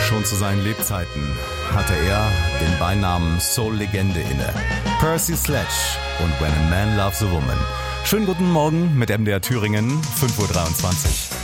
Schon zu seinen Lebzeiten hatte er den Beinamen Soul-Legende inne. Percy Sledge und When a Man Loves a Woman. Schönen guten Morgen mit MDR Thüringen, 5:23 Uhr.